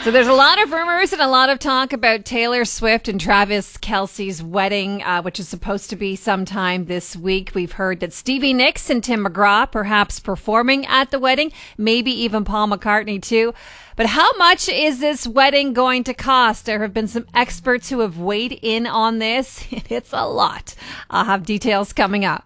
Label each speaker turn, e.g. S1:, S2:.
S1: So there's a lot of rumors and a lot of talk about Taylor Swift and Travis Kelce's wedding, which is supposed to be sometime this week. We've heard that Stevie Nicks and Tim McGraw perhaps performing at the wedding, maybe even Paul McCartney too. But how much is this wedding going to cost? There have been some experts who have weighed in on this. It's a lot. I'll have details coming up.